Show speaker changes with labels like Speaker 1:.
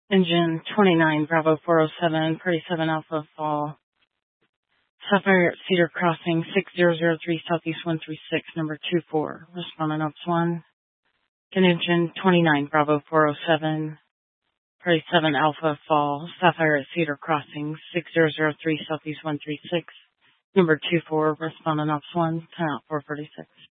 Speaker 1: Engine 29, Bravo 407, Party 7 Alpha Fall. Sapphire at Cedar Crossing, 6003 Southeast 136, number 24. Respondent Ops 1. Engine 29, Bravo 407, Party 7 Alpha Fall. Sapphire at Cedar Crossing, 6003 Southeast 136, number 24. Respondent Ops 1, 10 out 436.